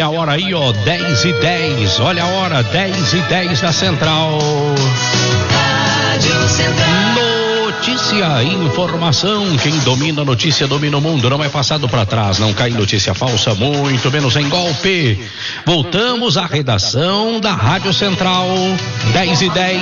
Olha a hora aí, ó, 10:10. Olha a hora, 10:10 na Central. Rádio Central. Notícia, informação. Quem domina a notícia domina o mundo. Não é passado para trás, não cai em notícia falsa, muito menos em golpe. Voltamos à redação da Rádio Central, 10:10.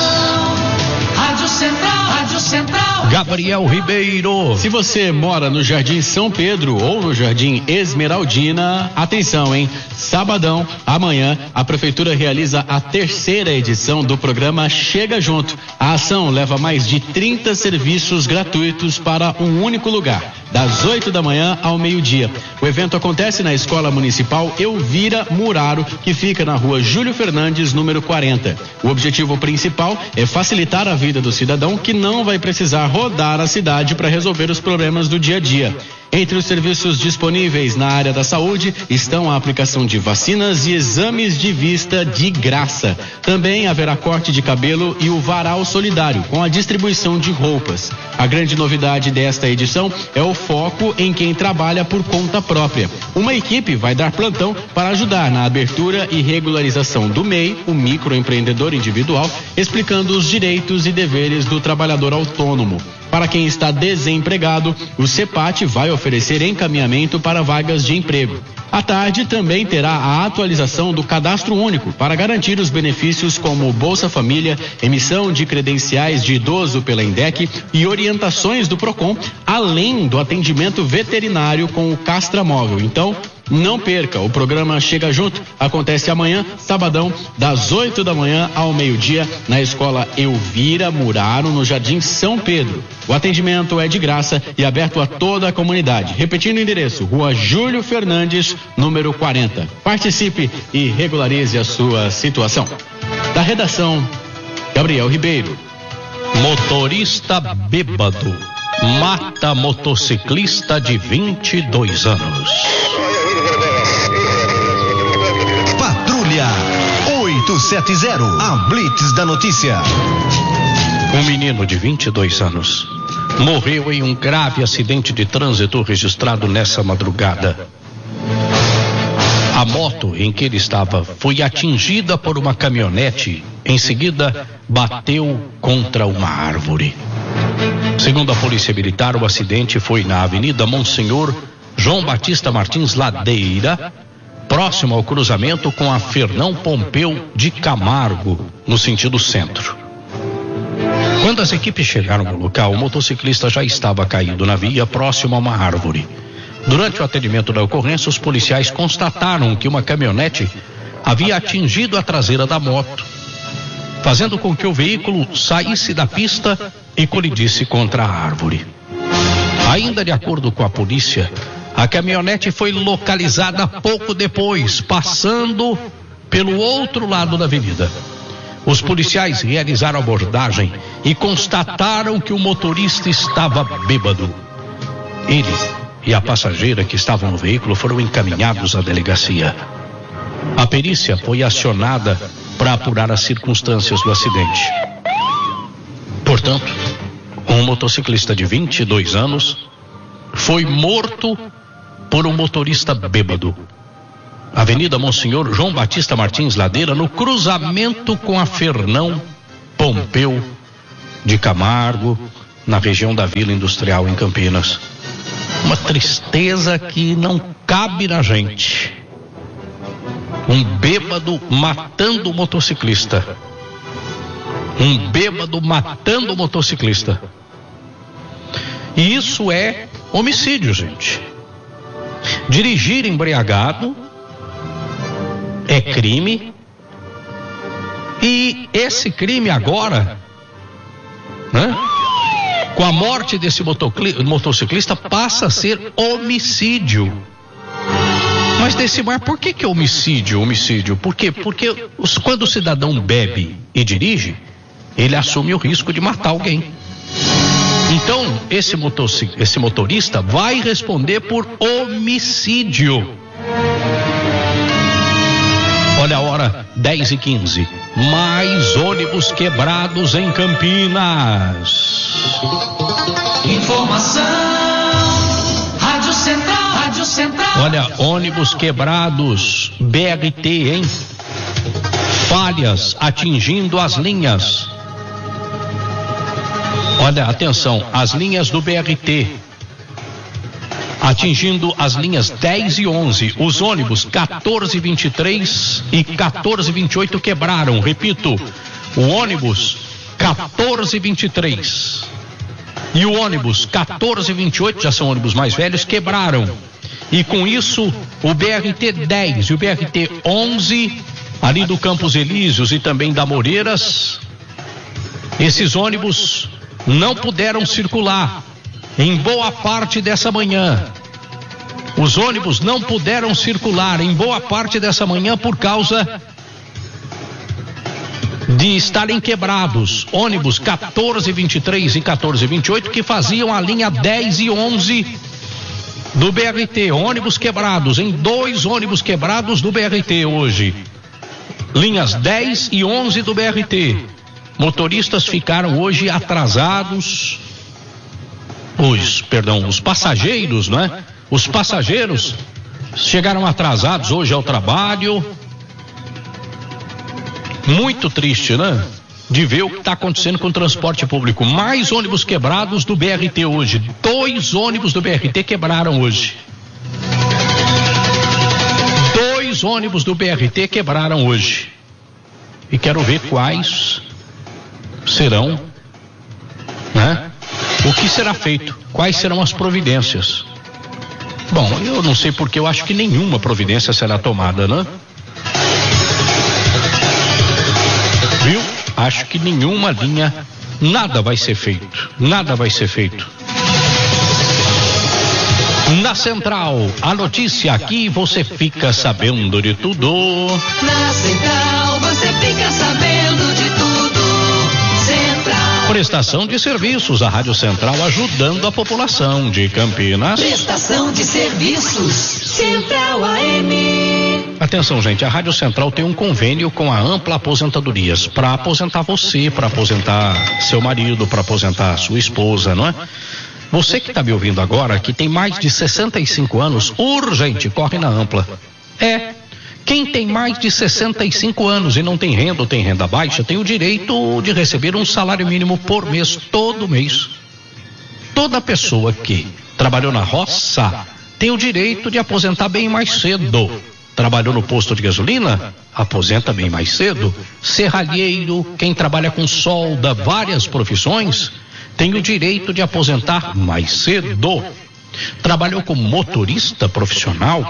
Rádio Central, Rádio Central. Gabriel Ribeiro. Se você mora no Jardim São Pedro ou no Jardim Esmeraldina, atenção, hein? Sabadão, amanhã, a Prefeitura realiza a 3ª edição do programa Chega Junto. A ação leva mais de 30 serviços gratuitos para um único lugar, das 8 da manhã ao meio-dia. O evento acontece na Escola Municipal Elvira Muraro, que fica na rua Júlio Fernandes, número 40. O objetivo principal é facilitar a vida do cidadão que não vai precisar rodar a cidade para resolver os problemas do dia a dia. Entre os serviços disponíveis na área da saúde estão a aplicação de vacinas e exames de vista de graça. Também haverá corte de cabelo e o varal solidário, com a distribuição de roupas. A grande novidade desta edição é o foco em quem trabalha por conta própria. Uma equipe vai dar plantão para ajudar na abertura e regularização do MEI, o microempreendedor individual, explicando os direitos e deveres do trabalhador autônomo. Para quem está desempregado, o CEPAT vai oferecer encaminhamento para vagas de emprego. À tarde também terá a atualização do Cadastro Único para garantir os benefícios como Bolsa Família, emissão de credenciais de idoso pela INDEC e orientações do PROCON, além do atendimento veterinário com o Castramóvel. Então, não perca, o programa Chega Junto acontece amanhã, sabadão, das 8 da manhã ao meio-dia, na Escola Elvira Muraro, no Jardim São Pedro. O atendimento é de graça e aberto a toda a comunidade. Repetindo o endereço, Rua Júlio Fernandes, número 40. Participe e regularize a sua situação. Da redação, Gabriel Ribeiro. Motorista bêbado mata motociclista de 22 anos. Patrulha 870, a Blitz da notícia. Um menino de 22 anos morreu em um grave acidente de trânsito registrado nessa madrugada. A moto em que ele estava foi atingida por uma caminhonete. Em seguida, bateu contra uma árvore. Segundo a Polícia Militar, o acidente foi na Avenida Monsenhor João Batista Martins Ladeira, próximo ao cruzamento com a Fernão Pompeu de Camargo, no sentido centro. Quando as equipes chegaram no local, o motociclista já estava caído na via, próximo a uma árvore. Durante o atendimento da ocorrência, os policiais constataram que uma caminhonete havia atingido a traseira da moto, fazendo com que o veículo saísse da pista e colidisse contra a árvore. Ainda de acordo com a polícia, a caminhonete foi localizada pouco depois, passando pelo outro lado da avenida. Os policiais realizaram a abordagem e constataram que o motorista estava bêbado. Ele e a passageira que estavam no veículo foram encaminhados à delegacia. A perícia foi acionada para apurar as circunstâncias do acidente. Portanto, um motociclista de 22 anos foi morto por um motorista bêbado. Avenida Monsenhor João Batista Martins Ladeira, no cruzamento com a Fernão Pompeu de Camargo, na região da Vila Industrial, em Campinas. Uma tristeza que não cabe na gente. Um bêbado matando o motociclista. Um bêbado matando o motociclista. E isso é homicídio, gente. Dirigir embriagado é crime. E esse crime agora, né, com a morte desse motociclista, passa a ser homicídio. Mas Decimar, por que é homicídio? Por quê? Porque quando o cidadão bebe e dirige, ele assume o risco de matar alguém. Então, esse motorista vai responder por homicídio. Olha a hora, 10h15. Mais ônibus quebrados em Campinas. Informação. Rádio Central. Rádio Central. Olha, ônibus quebrados, BRT, hein? Falhas atingindo as linhas. Olha, atenção, as linhas do BRT atingindo as linhas 10 e 11. Os ônibus 1423 e 1428 quebraram. Repito, o ônibus 1423 e o ônibus 1428, já são ônibus mais velhos, quebraram. E com isso, o BRT 10 e o BRT 11, ali do Campos Elíseos e também da Moreiras, esses ônibus não puderam circular em boa parte dessa manhã. Os ônibus não puderam circular em boa parte dessa manhã por causa de estarem quebrados. Ônibus 1423 e 1428 que faziam a linha 10 e 11 do BRT. Ônibus quebrados, em 2 ônibus quebrados do BRT hoje. Linhas 10 e 11 do BRT. Motoristas ficaram hoje atrasados. Os passageiros, né? Os passageiros chegaram atrasados hoje ao trabalho. Muito triste, né? De ver o que está acontecendo com o transporte público. Mais ônibus quebrados do BRT hoje. 2 ônibus do BRT quebraram hoje. 2 ônibus do BRT quebraram hoje. E quero ver quais serão, né? O que será feito? Quais serão as providências? Bom, eu não sei porque eu acho que nenhuma providência será tomada, né? Viu? Acho que nenhuma linha, nada vai ser feito. Nada vai ser feito. Na Central, a notícia aqui você fica sabendo de tudo. Na Central, você fica sabendo de tudo. Central. Prestação de serviços, a Rádio Central ajudando a população de Campinas. Prestação de serviços, Central AM. Atenção, gente, a Rádio Central tem um convênio com a Ampla Aposentadorias para aposentar você, para aposentar seu marido, para aposentar sua esposa, não é? Você que está me ouvindo agora, que tem mais de 65 anos, urgente, corre na Ampla. Quem tem mais de 65 anos e não tem renda ou tem renda baixa, tem o direito de receber um salário mínimo por mês, todo mês. Toda pessoa que trabalhou na roça tem o direito de aposentar bem mais cedo. Trabalhou no posto de gasolina? Aposenta bem mais cedo. Serralheiro, quem trabalha com solda, várias profissões, tem o direito de aposentar mais cedo. Trabalhou como motorista profissional,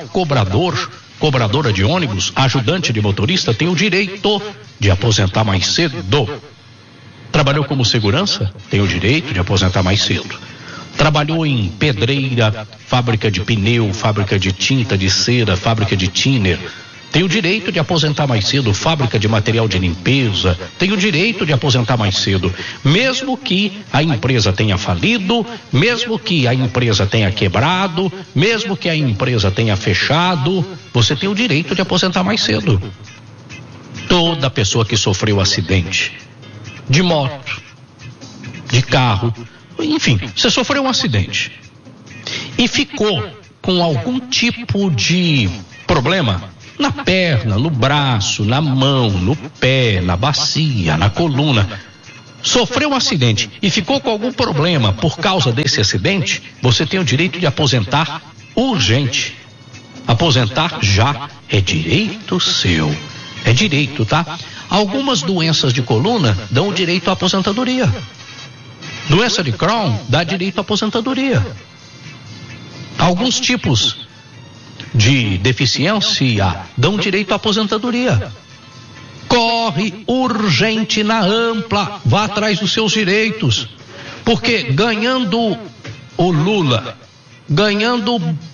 cobradora de ônibus, ajudante de motorista, tem o direito de aposentar mais cedo. Trabalhou como segurança, tem o direito de aposentar mais cedo. Trabalhou em pedreira, fábrica de pneu, fábrica de tinta, de cera, fábrica de thinner, tem o direito de aposentar mais cedo. Fábrica de material de limpeza, tem o direito de aposentar mais cedo. Mesmo que a empresa tenha falido, mesmo que a empresa tenha quebrado, mesmo que a empresa tenha fechado, você tem o direito de aposentar mais cedo. Toda pessoa que sofreu acidente de moto, de carro, enfim, você sofreu um acidente e ficou com algum tipo de problema na perna, no braço, na mão, no pé, na bacia, na coluna, sofreu um acidente e ficou com algum problema por causa desse acidente, você tem o direito de aposentar urgente. Aposentar já é direito seu. É direito, tá? Algumas doenças de coluna dão direito à aposentadoria. Doença de Crohn dá direito à aposentadoria. Alguns tipos de deficiência dão direito à aposentadoria. Corre urgente na Ampla, vá atrás dos seus direitos, porque ganhando o Lula, ganhando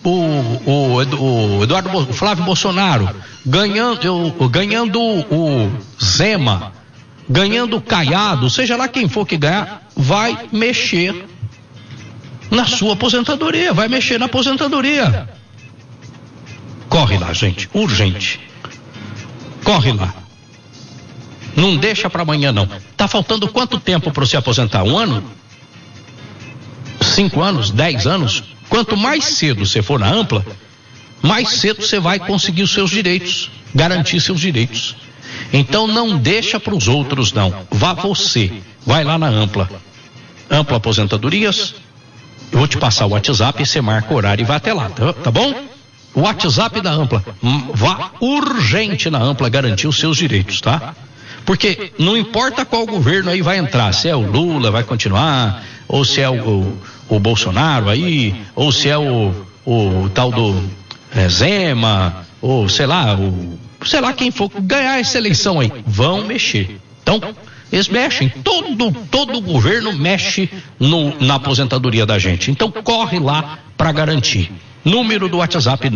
o Eduardo Flávio Bolsonaro, ganhando o Zema, ganhando o Caiado, seja lá quem for que ganhar, vai mexer na sua aposentadoria, vai mexer na aposentadoria. Corre lá, gente, urgente. Corre lá. Não deixa para amanhã, não. Tá faltando quanto tempo para você aposentar? 1 ano? 5 anos? 10 anos? Quanto mais cedo você for na Ampla, mais cedo você vai conseguir os seus direitos, garantir seus direitos. Então não deixa para os outros não, vá você, vai lá na Ampla Aposentadorias, eu vou te passar o WhatsApp e você marca o horário e vai até lá, tá bom? O WhatsApp da Ampla, vá urgente na Ampla garantir os seus direitos, tá? Porque não importa qual governo aí vai entrar, se é o Lula, vai continuar, ou se é o Bolsonaro aí, ou se é o tal do Zema, ou sei lá quem for ganhar essa eleição aí, vão mexer. Então, eles mexem, todo governo mexe na aposentadoria da gente. Então corre lá para garantir. Número do WhatsApp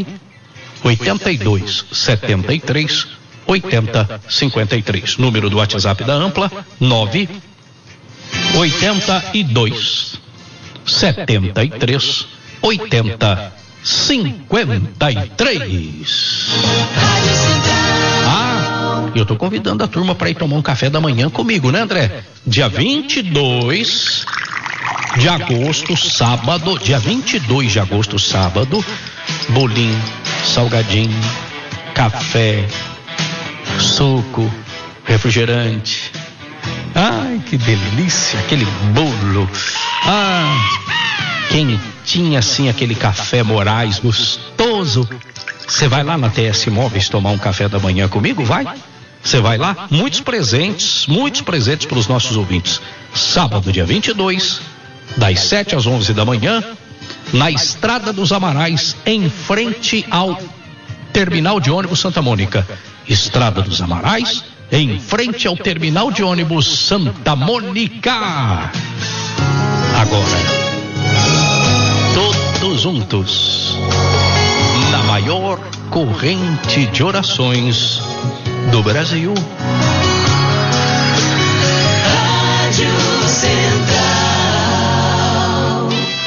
982738053. Número do WhatsApp da Ampla 982738053. Eu tô convidando a turma para ir tomar um café da manhã comigo, né, André? Dia 22 de agosto, sábado, bolinho, salgadinho, café, suco, refrigerante. Ai, que delícia, aquele bolo. Quentinho assim, aquele café Moraes gostoso. Você vai lá na TS Móveis tomar um café da manhã comigo? Vai? Você vai lá? Muitos presentes para os nossos ouvintes. Sábado, dia 22, das 7 às 11 da manhã, na Estrada dos Amarais, em frente ao Terminal de Ônibus Santa Mônica. Estrada dos Amarais, em frente ao Terminal de Ônibus Santa Mônica. Agora, todos juntos, na maior corrente de orações do Brasil. Rádio Central.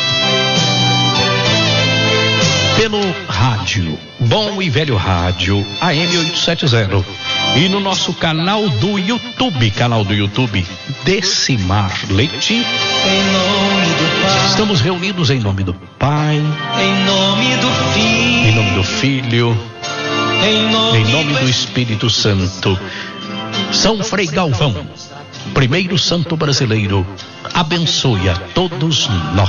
Pelo rádio, bom e velho rádio, AM 870. E no nosso canal do YouTube, Decimar Leite. Em nome do Pai. Estamos reunidos em nome do Pai. Em nome do Filho. Em nome do Filho. Em nome do Espírito Santo. São Frei Galvão, primeiro santo brasileiro, abençoe a todos nós.